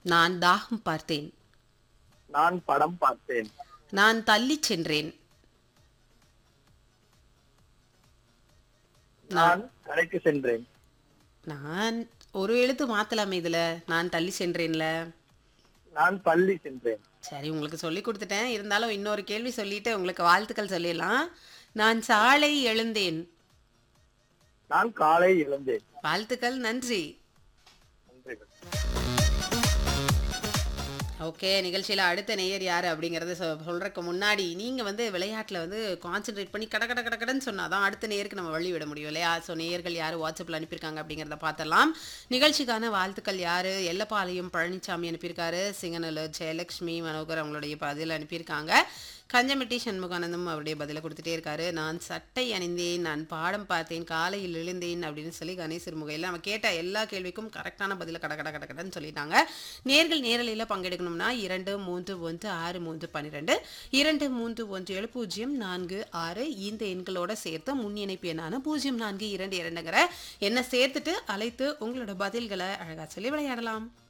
நான் தாகம் பார்த்தேன். நான் படம் பார்த்தேன். நான் தள்ளிச் சென்றேன். நான் நான் கடைக்கு சென்றேன். நான் ஒரு எழுத்து மாத்தலாமே இதுல. நான் தள்ளி சென்றேன்ல. நான் பள்ளி சென்றேன். சரி, உங்களுக்கு சொல்லி கொடுத்துட்டேன். இருந்தாலும் இன்னொரு கேள்வி சொல்லிட்டு உங்களுக்கு வாழ்த்துக்கள் சொல்லிடலாம். நான் சாலை எழுந்தேன். நான் காலை எழுந்தேன். வாழ்த்துக்கள், நன்றி. நன்றிகள். ஓகே, நிகழ்ச்சியில் அடுத்த நேயர் யார் அப்படிங்கிறத சொல்கிறதுக்கு முன்னாடி நீங்கள் வந்து விளையாட்டில் வந்து கான்சென்ட்ரேட் பண்ணி கட கட கட கடன்னு சொன்னால் தான் அடுத்த நேயருக்கு நம்ம வழி விட முடியும் இல்லையா? ஸோ நேயர்கள் யார் வாட்ஸ்அப்பில் அனுப்பியிருக்காங்க அப்படிங்கிறத பார்த்துடலாம். நிகழ்ச்சிக்கான வாழ்த்துக்கள் யார்? எல்லப்பாளையம் பழனிசாமி அனுப்பியிருக்காரு. சிங்கநல்லூர் ஜெயலக்ஷ்மி மனோகர் அவங்களுடைய பதில் அனுப்பியிருக்காங்க. கஞ்சமெட்டி சண்முகானந்தம் அவருடைய பதிலை கொடுத்துட்டே இருக்காரு. நான் சட்டை அணிந்தேன், நான் பாடம் பார்த்தேன், காலையில் எழுந்தேன் அப்படின்னு சொல்லி கணேசர் முகையில் நம்ம கேட்ட எல்லா கேள்விக்கும் கரெக்டான பதிலை கட கட கட கடன்னு சொல்லிட்டாங்க. நேர்கள் நேரலையில் பங்கெடுக்கணும்னா 231632 23170446 இந்த எண்களோட சேர்த்து முன் இணைப்பு எண்ணான 0422ங்கிற எண்ணை சேர்த்துட்டு அழைத்து உங்களோட பதில்களை அழகா சொல்லி விளையாடலாம்.